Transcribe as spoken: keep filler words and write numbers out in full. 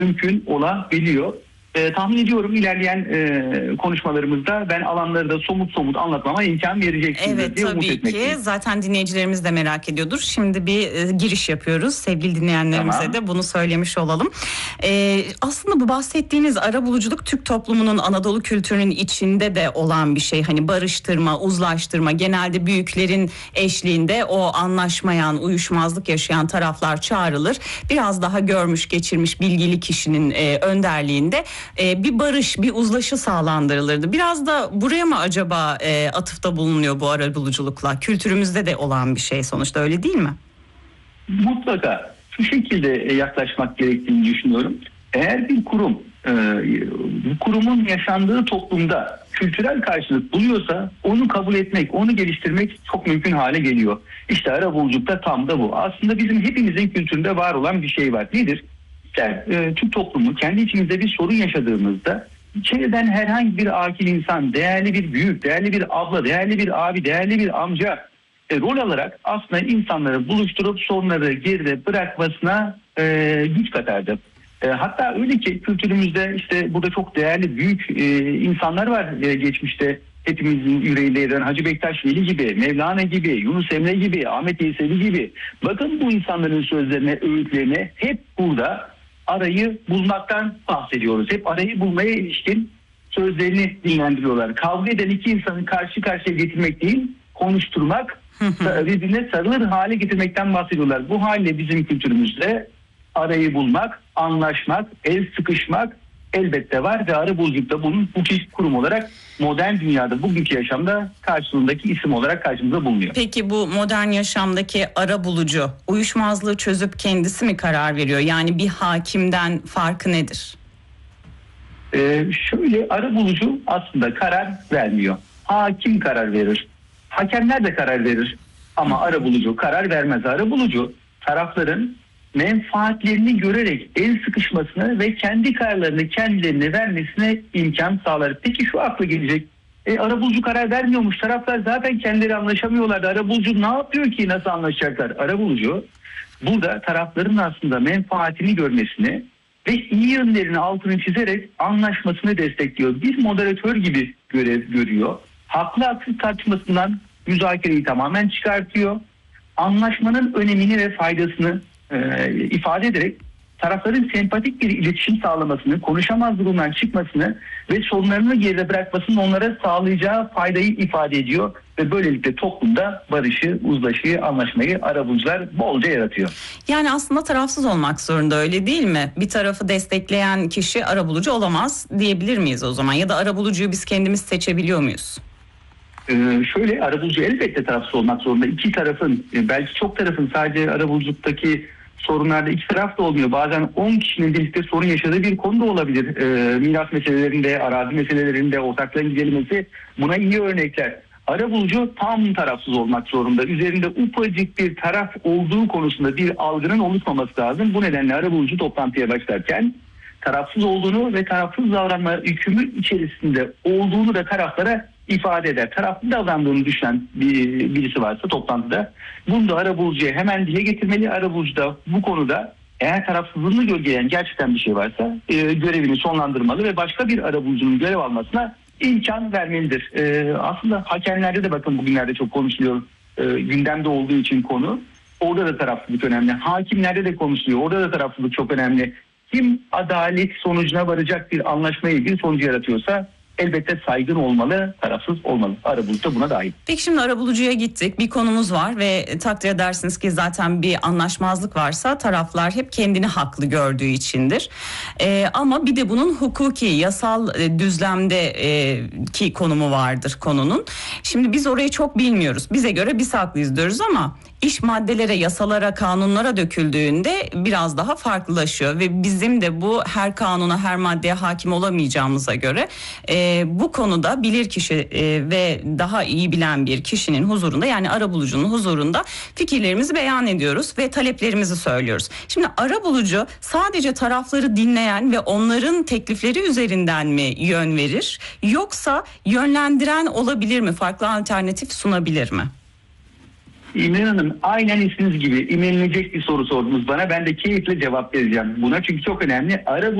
mümkün olabiliyor. E, tahmin ediyorum ilerleyen e, konuşmalarımızda ben alanları da somut somut anlatmama imkan vereceksiniz Evet, diye umut tabii etmekteyim. ki. Zaten dinleyicilerimiz de merak ediyordur. Şimdi bir e, giriş yapıyoruz. Sevgili dinleyenlerimize Tamam. de bunu söylemiş olalım. E, aslında bu bahsettiğiniz arabuluculuk Türk toplumunun Anadolu kültürünün içinde de olan bir şey. Hani barıştırma, uzlaştırma, genelde büyüklerin eşliğinde o anlaşmayan, uyuşmazlık yaşayan taraflar çağrılır. Biraz daha görmüş, geçirmiş, bilgili kişinin e, önderliğinde e, bir barış, bir uzlaşı sağlandırılırdı. Biraz da buraya mı acaba e, atıfta bulunuyor bu arabuluculukla? Kültürümüzde de olan bir şey sonuçta, öyle değil mi? Mutlaka şu şekilde yaklaşmak gerektiğini düşünüyorum. Eğer bir kurum e, bu kurumun yaşandığı toplumda kültürel karşılık buluyorsa onu kabul etmek, onu geliştirmek çok mümkün hale geliyor. İşte arabuluculukta tam da bu. Aslında bizim hepimizin kültüründe var olan bir şey var. Nedir? İşte, e, Türk toplumu kendi içimizde bir sorun yaşadığımızda çevreden herhangi bir akil insan, değerli bir büyük, değerli bir abla, değerli bir abi, değerli bir amca e, rol alarak aslında insanları buluşturup sorunları geride bırakmasına e, güç katardı. E, hatta öyle ki kültürümüzde işte burada çok değerli büyük e, insanlar var e, geçmişte. Hepimizin yüreğinde yer eden Hacı Bektaş Veli gibi, Mevlana gibi, Yunus Emre gibi, Ahmet Yesevi gibi. Bakın bu insanların sözlerine, öğütlerine hep burada arayı bulmaktan bahsediyoruz. Hep arayı bulmaya ilişkin sözlerini dinlendiriyorlar. Kavga eden iki insanı karşı karşıya getirmek değil, konuşturmak, birbirine sarılır hale getirmekten bahsediyorlar. Bu haliyle bizim kültürümüzde arayı bulmak, anlaşmak, el sıkışmak elbette var ve arabuluculukta bunun hukuki kurum olarak modern dünyada bugünkü yaşamda karşılığındaki isim olarak karşımıza bulunuyor. Peki bu modern yaşamdaki arabulucu uyuşmazlığı çözüp kendisi mi karar veriyor? Yani bir hakimden farkı nedir? Ee, şöyle arabulucu aslında karar vermiyor. Hakim karar verir. Hakemler de karar verir. Ama arabulucu karar vermez. Arabulucu tarafların menfaatlerini görerek el sıkışmasını ve kendi kararlarını kendilerine vermesine imkan sağlar. Peki şu akla gelecek. E, arabulucu karar vermiyormuş. Taraflar zaten kendileri anlaşamıyorlardı. Arabulucu ne yapıyor ki, nasıl anlaşacaklar? Arabulucu burada tarafların aslında menfaatini görmesini ve iyi yönlerini altını çizerek anlaşmasını destekliyor. Bir moderatör gibi görev görüyor. Haklı haksız tartışmasından müzakereyi tamamen çıkartıyor. Anlaşmanın önemini ve faydasını e, ifade ederek tarafların sempatik bir iletişim sağlamasını, konuşamaz durumdan çıkmasını ve sorunlarını geride bırakmasının onlara sağlayacağı faydayı ifade ediyor. Ve böylelikle toplumda barışı, uzlaşıyı, anlaşmayı arabulucular bolca yaratıyor. Yani aslında tarafsız olmak zorunda, öyle değil mi? Bir tarafı destekleyen kişi arabulucu olamaz diyebilir miyiz o zaman? Ya da arabulucuyu biz kendimiz seçebiliyor muyuz? Ee, şöyle arabulucu elbette tarafsız olmak zorunda. İki tarafın, belki çok tarafın, sadece arabuluculuktaki sorunlarda iki taraf da olmuyor. Bazen on kişinin birlikte sorun yaşadığı bir konu da olabilir. Ee, miras meselelerinde, arazi meselelerinde ortakların giderilmesi buna iyi örnekler. Arabulucu tam tarafsız olmak zorunda. Üzerinde ufacık bir taraf olduğu konusunda bir algının oluşmaması lazım. Bu nedenle arabulucu toplantıya başlarken tarafsız olduğunu ve tarafsız davranma hükmü içerisinde olduğunu da taraflara ifade eder. Taraflı davrandığını düşünen bir, birisi varsa toplantıda bunu da arabulucuya hemen dile getirmeli. Arabulucu da bu konuda eğer tarafsızlığını gölgeleyen gerçekten bir şey varsa e, görevini sonlandırmalı ve başka bir arabulucunun görev almasına imkan vermelidir. E, aslında hakemlerde de bakın bugünlerde çok konuşuluyor. E, gündemde olduğu için konu. Orada da tarafsızlık önemli. Hakimlerde de konuşuluyor. Orada da tarafsızlık çok önemli. Kim adalet sonucuna varacak bir anlaşmaya ilgili sonucu yaratıyorsa elbette saygın olmalı, tarafsız olmalı. Arabulucu da buna dahil. Peki şimdi arabulucuya gittik. Bir konumuz var ve takdir edersiniz ki zaten bir anlaşmazlık varsa taraflar hep kendini haklı gördüğü içindir. Ee, ama bir de bunun hukuki, yasal e, düzlemde e, ki konumu vardır konunun. Şimdi biz orayı çok bilmiyoruz. Bize göre biz haklıyız diyoruz ama iş maddelere, yasalara, kanunlara döküldüğünde biraz daha farklılaşıyor ve bizim de bu her kanuna, her maddeye hakim olamayacağımıza göre e, bu konuda bilirkişi e, ve daha iyi bilen bir kişinin huzurunda, yani arabulucunun huzurunda fikirlerimizi beyan ediyoruz ve taleplerimizi söylüyoruz. Şimdi arabulucu sadece tarafları dinleyen ve onların teklifleri üzerinden mi yön verir, yoksa yönlendiren olabilir mi? Farklı alternatif sunabilir mi? İmran Hanım, aynen isminiz gibi imrenilecek bir soru sordunuz bana. Ben de keyifle cevap vereceğim buna, çünkü çok önemli. Ara